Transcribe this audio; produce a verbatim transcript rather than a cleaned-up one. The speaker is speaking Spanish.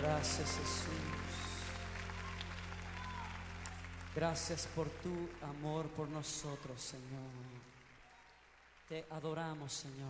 Gracias, Jesús. Gracias por tu amor por nosotros, Señor. Te adoramos, Señor.